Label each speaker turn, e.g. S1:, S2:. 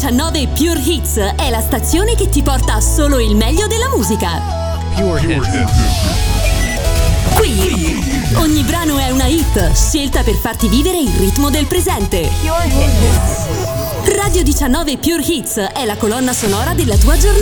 S1: 19 Pure Hits è la stazione che ti porta solo il meglio della musica.
S2: Pure Hits.
S1: Qui ogni brano è una hit, scelta per farti vivere il ritmo del presente. Radio 19 Pure Hits è la colonna sonora della tua giornata.